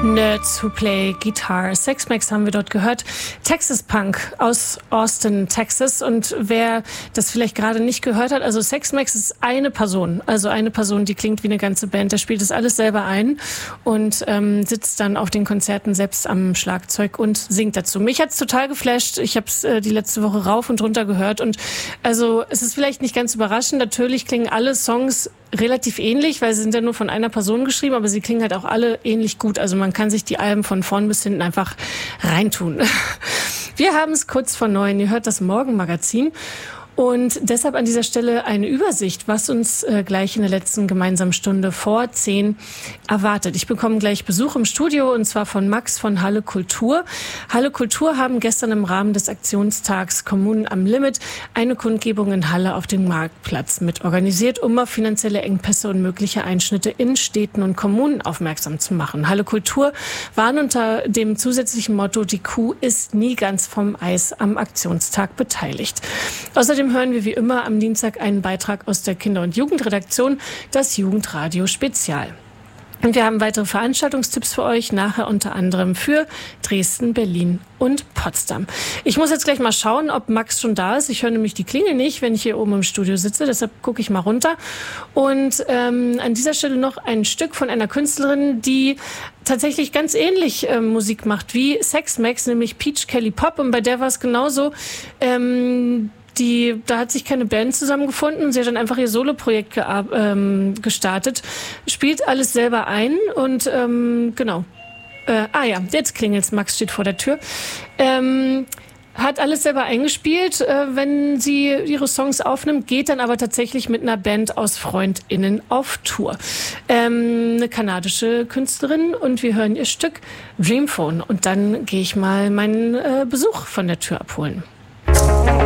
Nerds Who Play Guitar. Sex Max haben wir dort gehört. Texas Punk aus Austin, Texas. Und wer das vielleicht gerade nicht gehört hat, also Sex Max ist eine Person. Also eine Person, die klingt wie eine ganze Band. Der spielt das alles selber ein und sitzt dann auf den Konzerten selbst am Schlagzeug und singt dazu. Mich hat's total geflasht. Ich habe es die letzte Woche rauf und runter gehört. Und also es ist vielleicht nicht ganz überraschend. Natürlich klingen alle Songs relativ ähnlich, weil sie sind ja nur von einer Person geschrieben, aber sie klingen halt auch alle ähnlich gut. Also man kann sich die Alben von vorn bis hinten einfach reintun. Wir haben es kurz vor 9. Ihr hört das Morgenmagazin. Und deshalb an dieser Stelle eine Übersicht, was uns gleich in der letzten gemeinsamen Stunde vor 10 erwartet. Ich bekomme gleich Besuch im Studio und zwar von Max von Halle Kultur. Halle Kultur haben gestern im Rahmen des Aktionstags Kommunen am Limit eine Kundgebung in Halle auf dem Marktplatz mit organisiert, um auf finanzielle Engpässe und mögliche Einschnitte in Städten und Kommunen aufmerksam zu machen. Halle Kultur waren unter dem zusätzlichen Motto "Die Kuh ist nie ganz vom Eis" am Aktionstag beteiligt. Außerdem hören wir wie immer am Dienstag einen Beitrag aus der Kinder- und Jugendredaktion, das Jugendradio Spezial. Und wir haben weitere Veranstaltungstipps für euch, nachher unter anderem für Dresden, Berlin und Potsdam. Ich muss jetzt gleich mal schauen, ob Max schon da ist. Ich höre nämlich die Klingel nicht, wenn ich hier oben im Studio sitze, deshalb gucke ich mal runter. Und an dieser Stelle noch ein Stück von einer Künstlerin, die tatsächlich ganz ähnlich Musik macht wie Sex Max, nämlich Peach Kelly Pop. Und bei der war es genauso. Da hat sich keine Band zusammengefunden. Sie hat dann einfach ihr Soloprojekt gestartet, spielt alles selber ein und genau. Jetzt klingelt's. Max steht vor der Tür. Hat alles selber eingespielt, wenn sie ihre Songs aufnimmt, geht dann aber tatsächlich mit einer Band aus FreundInnen auf Tour. Eine kanadische Künstlerin und wir hören ihr Stück Dreamphone und dann gehe ich mal meinen Besuch von der Tür abholen.